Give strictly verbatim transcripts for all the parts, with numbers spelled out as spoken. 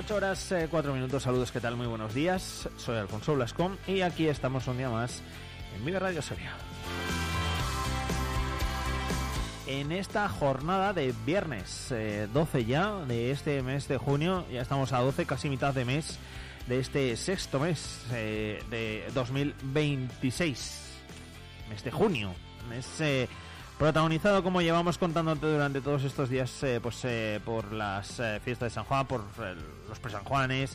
ocho horas, cuatro minutos, saludos, ¿qué tal? Muy buenos días, soy Alfonso Blascón y aquí estamos un día más en Vive Radio Soria. En esta jornada de viernes eh, doce ya de este mes de junio, ya estamos a doce, casi mitad de mes de este sexto mes eh, de dos mil veintiséis, mes de junio, mes eh, protagonizado, como llevamos contándote durante todos estos días, eh, pues eh, por las eh, fiestas de San Juan, por eh, los pre-San Juanes,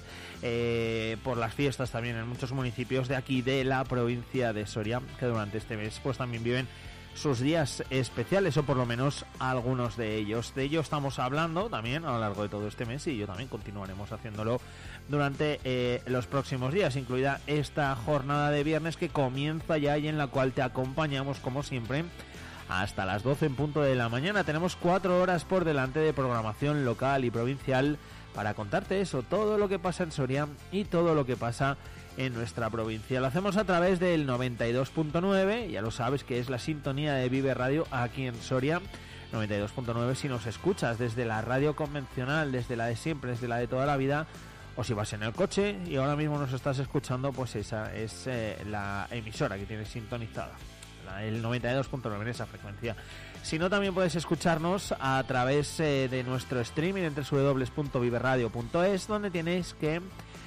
eh, por las fiestas también en muchos municipios de aquí de la provincia de Soria, que durante este mes pues también viven sus días especiales, o por lo menos algunos de ellos. De ello estamos hablando también a lo largo de todo este mes, y yo también continuaremos haciéndolo durante eh, los próximos días, incluida esta jornada de viernes que comienza ya y en la cual te acompañamos como siempre hasta las doce en punto de la mañana. Tenemos cuatro horas por delante de programación local y provincial para contarte eso, todo lo que pasa en Soria y todo lo que pasa en nuestra provincia. Lo hacemos a través del noventa y dos punto nueve, ya lo sabes que es la sintonía de Vive Radio aquí en Soria. noventa y dos punto nueve si nos escuchas desde la radio convencional, desde la de siempre, desde la de toda la vida, o si vas en el coche y ahora mismo nos estás escuchando, pues esa es eh, la emisora que tienes sintonizada, el noventa y dos punto nueve en esa frecuencia. Si no, también puedes escucharnos a través eh, de nuestro streaming en doble u doble u doble u punto vive radio punto es, donde tienes que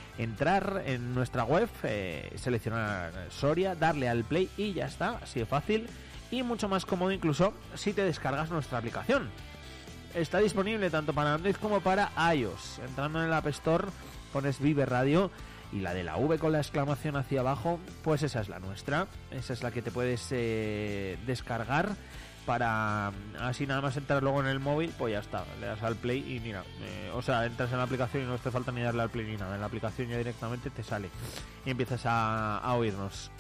entrar en nuestra web, eh, seleccionar Soria, darle al play y ya está, así de fácil y mucho más cómodo incluso si te descargas nuestra aplicación. Está disponible tanto para Android como para iOS. Entrando en el App Store pones Vive Radio y la de la V con la exclamación hacia abajo, pues esa es la nuestra, esa es la que te puedes eh, descargar para así nada más entrar luego en el móvil, pues ya está, le das al play y mira, eh, o sea, entras en la aplicación y no te falta ni darle al play ni nada, en la aplicación ya directamente te sale y empiezas a, a oírnos,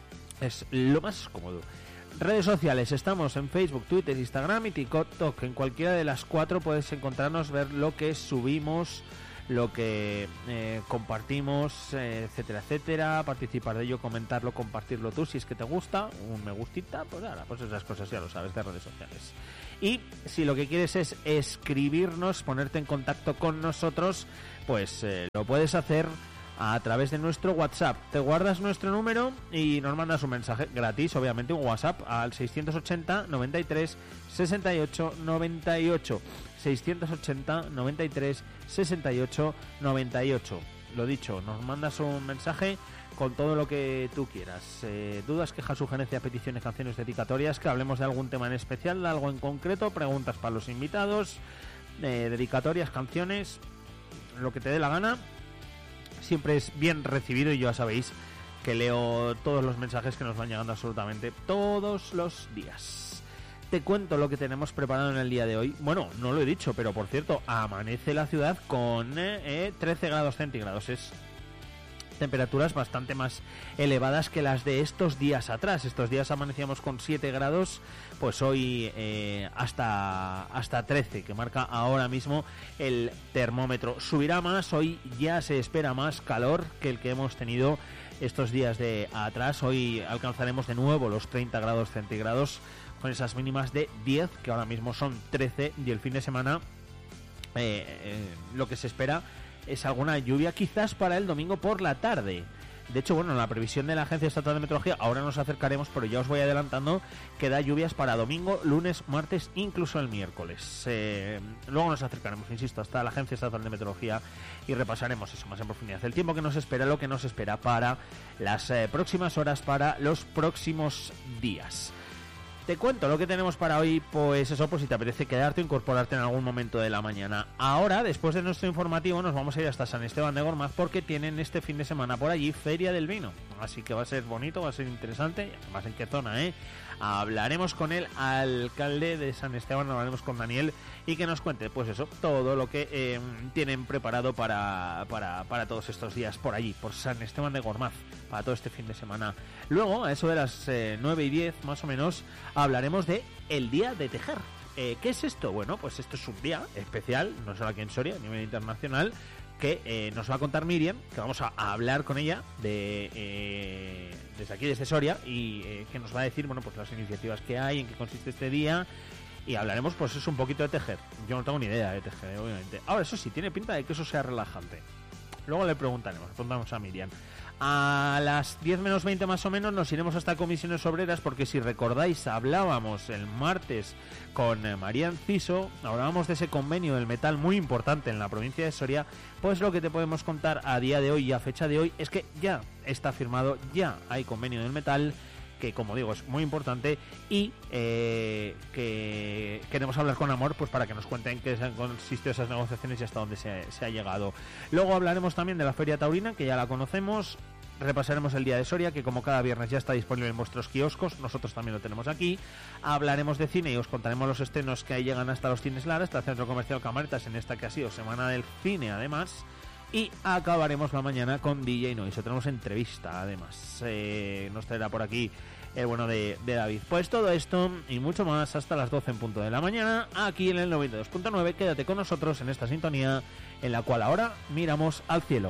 es lo más cómodo. Redes sociales, estamos en Facebook, Twitter, Instagram y TikTok, en cualquiera de las cuatro puedes encontrarnos, ver lo que subimos, lo que eh, compartimos, eh, etcétera, etcétera, participar de ello, comentarlo, compartirlo tú si es que te gusta, un me gustita, pues ahora, pues esas cosas ya lo sabes de redes sociales. Y si lo que quieres es escribirnos, ponerte en contacto con nosotros, pues eh, lo puedes hacer a través de nuestro WhatsApp. Te guardas nuestro número y nos mandas un mensaje gratis, obviamente un WhatsApp al seiscientos ochenta noventa y tres sesenta y ocho noventa y ocho, seiscientos ochenta noventa y tres sesenta y ocho noventa y ocho. Lo dicho, nos mandas un mensaje con todo lo que tú quieras, eh, dudas, quejas, sugerencias, peticiones, canciones, dedicatorias, que hablemos de algún tema en especial, de algo en concreto, preguntas para los invitados, eh, dedicatorias, canciones, lo que te dé la gana. Siempre es bien recibido y ya sabéis que leo todos los mensajes que nos van llegando absolutamente todos los días. Te cuento lo que tenemos preparado en el día de hoy. Bueno, no lo he dicho, pero por cierto, amanece la ciudad con eh, trece grados centígrados. Es temperaturas bastante más elevadas que las de estos días atrás. Estos días amanecíamos con siete grados, pues hoy eh, hasta hasta trece, que marca ahora mismo el termómetro. Subirá más, hoy ya se espera más calor que el que hemos tenido estos días de atrás. Hoy alcanzaremos de nuevo los treinta grados centígrados con esas mínimas de diez, que ahora mismo son trece, y el fin de semana eh, eh, lo que se espera es alguna lluvia, quizás para el domingo por la tarde. De hecho, bueno, la previsión de la Agencia Estatal de Meteorología, ahora nos acercaremos, pero ya os voy adelantando que da lluvias para domingo, lunes, martes, incluso el miércoles. Eh, luego nos acercaremos, insisto, hasta la Agencia Estatal de Meteorología y repasaremos eso más en profundidad. El tiempo que nos espera, lo que nos espera para las eh, próximas horas, para los próximos días. Te cuento lo que tenemos para hoy, pues eso, pues si te apetece quedarte o incorporarte en algún momento de la mañana. Ahora, después de nuestro informativo, nos vamos a ir hasta San Esteban de Gormaz, porque tienen este fin de semana por allí Feria del Vino. Así que va a ser bonito, va a ser interesante, y además en qué zona, ¿eh? Hablaremos con el alcalde de San Esteban, hablaremos con Daniel, y que nos cuente, pues eso, todo lo que eh, tienen preparado para, para, para todos estos días por allí, por San Esteban de Gormaz, para todo este fin de semana. Luego, a eso de las eh, nueve y diez, más o menos, hablaremos de el Día de Tejer. Eh, ¿Qué es esto? Bueno, pues esto es un día especial, no solo aquí en Soria, a nivel internacional, que eh, nos va a contar Miriam, que vamos a, a hablar con ella de eh, desde aquí, desde Soria, y eh, que nos va a decir, bueno, pues las iniciativas que hay, en qué consiste este día, Y hablaremos, pues es un poquito de tejer. Yo no tengo ni idea de tejer, obviamente. Ahora, eso sí, tiene pinta de que eso sea relajante. Luego le preguntaremos, le preguntamos a Miriam. A las diez menos veinte más o menos nos iremos hasta Comisiones Obreras, porque si recordáis hablábamos el martes con eh, María Enciso, hablábamos de ese convenio del metal muy importante en la provincia de Soria. Pues lo que te podemos contar a día de hoy y a fecha de hoy es que ya está firmado, ya hay convenio del metal, que como digo es muy importante, y eh, que queremos hablar con Amor pues para que nos cuenten qué han consistido esas negociaciones y hasta dónde se, se ha llegado. Luego hablaremos también de la Feria Taurina, que ya la conocemos. Repasaremos el Día de Soria, que como cada viernes ya está disponible en vuestros kioscos, nosotros también lo tenemos aquí. Hablaremos de cine y os contaremos los estrenos que ahí llegan hasta los cines Lara, hasta el Centro Comercial Camaretas, en esta que ha sido Semana del Cine además. Y acabaremos la mañana con D J Noise. Tenemos entrevista, además. Eh, nos traerá por aquí el bueno de, de David. Pues todo esto y mucho más hasta las doce en punto de la mañana, aquí en el noventa y dos punto nueve. Quédate con nosotros en esta sintonía, en la cual ahora miramos al cielo.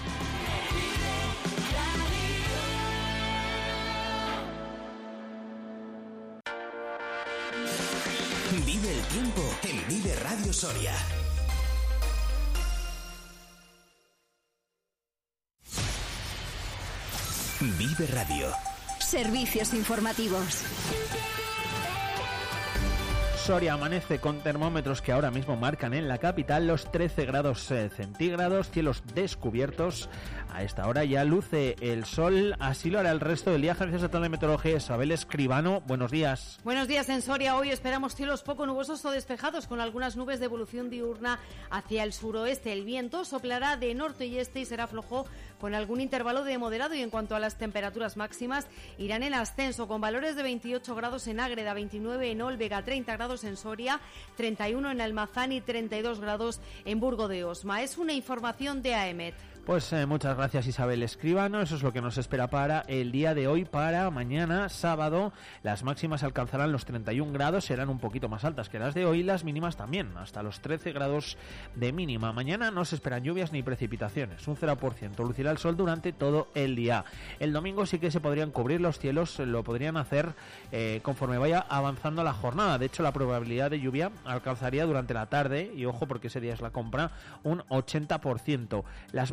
Vive el tiempo en Vive Radio Soria. Vive Radio. Servicios informativos. Soria amanece con termómetros que ahora mismo marcan en la capital los trece grados eh, centígrados, cielos descubiertos. A esta hora ya luce el sol, así lo hará el resto del día. Agencia Estatal de Meteorología, Isabel Escribano, buenos días. Buenos días en Soria. Hoy esperamos cielos poco nubosos o despejados, con algunas nubes de evolución diurna hacia el suroeste. El viento soplará de norte y este y será flojo, con algún intervalo de moderado. Y en cuanto a las temperaturas máximas, irán en ascenso, con valores de veintiocho grados en Ágreda, veintinueve en Olvega, treinta grados en Soria, treinta y uno en Almazán y treinta y dos grados en Burgo de Osma. Es una información de A E M E T. Pues eh, muchas gracias, Isabel Escribano. Eso es lo que nos espera para el día de hoy. Para mañana, sábado, las máximas alcanzarán los treinta y un grados, serán un poquito más altas que las de hoy, las mínimas también, hasta los trece grados de mínima. Mañana no se esperan lluvias ni precipitaciones, un cero por ciento. Lucirá el sol durante todo el día. El domingo sí que se podrían cubrir los cielos, lo podrían hacer eh, conforme vaya avanzando la jornada. De hecho, la probabilidad de lluvia alcanzaría durante la tarde, y ojo porque ese día es la compra, un ochenta por ciento. Las